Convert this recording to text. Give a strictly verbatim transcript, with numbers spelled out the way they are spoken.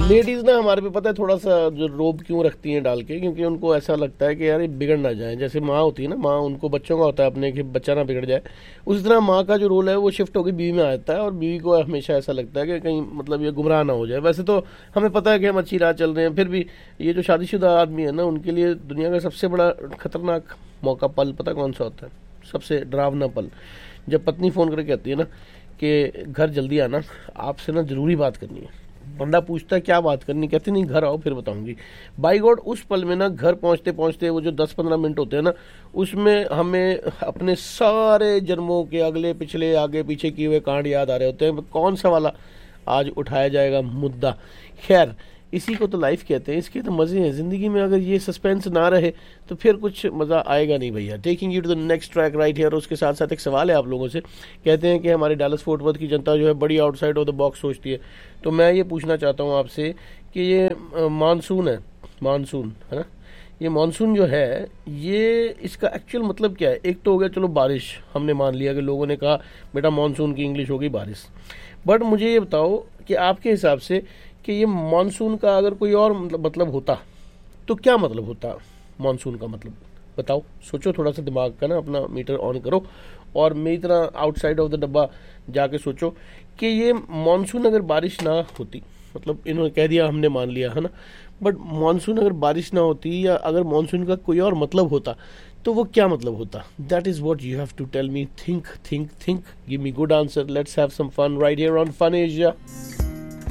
Ladies ना हमारे पे पता है थोड़ा सा जो रोब क्यों रखती हैं डाल के, क्योंकि उनको ऐसा लगता है कि यार ये बिगड़ ना जाए। जैसे माँ होती है ना, माँ उनको बच्चों का होता है अपने कि बच्चा ना बिगड़ जाए, उसी तरह माँ का जो रोल है वो शिफ्ट होकर बीवी में आता है, और बीवी को हमेशा ऐसा लगता है कि कहीं मतलब ये गुमराह ना हो जाए। वैसे तो हमें पता है कि हम अच्छी राह चल रहे हैं, फिर भी ये जो शादीशुदा आदमी है ना, उनके लिए दुनिया का सबसे बड़ा खतरनाक मौका पल पता कौन सा होता है? सबसे डरावना पल, जब पत्नी फ़ोन करके कहती है ना कि घर जल्दी आना, आपसे ना ज़रूरी बात करनी है। बंदा पूछता है क्या बात करनी, कहती नहीं घर आओ फिर बताऊंगी। बाई गॉड, उस पल में ना घर पहुंचते पहुंचते वो जो दस पंद्रह मिनट होते हैं ना, उसमें हमें अपने सारे जन्मों के अगले पिछले आगे पीछे किए हुए कांड याद आ रहे होते हैं। कौन सा वाला आज उठाया जाएगा मुद्दा? खैर, इसी को तो लाइफ कहते हैं, इसके तो मज़े हैं ज़िंदगी में। अगर ये सस्पेंस ना रहे तो फिर कुछ मज़ा आएगा नहीं भैया। Taking you to the next track right here. उसके साथ साथ एक सवाल है आप लोगों से। कहते हैं कि हमारे डैलस फोर्ट वर्थ की जनता जो है बड़ी आउटसाइड ऑफ द बॉक्स सोचती है। तो मैं ये पूछना चाहता हूँ आपसे कि ये मानसून है, मानसून है ना, ये मानसून जो है ये इसका एक्चुअल मतलब क्या है? एक तो हो गया चलो बारिश, हमने मान लिया कि लोगों ने कहा बेटा मानसून की इंग्लिश होगी बारिश। बट मुझे ये बताओ कि आपके हिसाब से कि ये मानसून का अगर कोई और मतलब होता तो क्या मतलब होता मानसून का मतलब? बताओ, सोचो थोड़ा सा, दिमाग का ना अपना मीटर ऑन करो और मेरी तरह आउटसाइड ऑफ द डब्बा जाके सोचो कि ये मानसून अगर बारिश ना होती, मतलब इन्होंने कह दिया हमने मान लिया है ना, बट मानसून अगर बारिश ना होती या अगर मानसून का कोई और मतलब होता तो वो क्या मतलब होता? That is what you have to tell me. Think think think, give me good answer, let's have some fun right here on fun Asia.